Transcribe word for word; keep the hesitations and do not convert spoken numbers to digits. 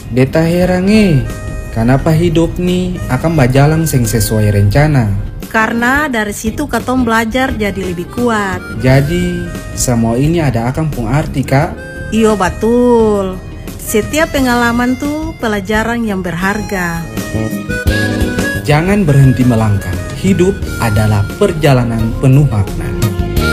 Beta heran eh, kenapa hidup nih akan berjalan sing sesuai rencana. Karena dari situ katong belajar jadi lebih kuat. Jadi semua ini ada akan pun arti kak? Iyo betul. Setiap pengalaman tuh pelajaran yang berharga. Jangan berhenti melangkah. Hidup adalah perjalanan penuh makna.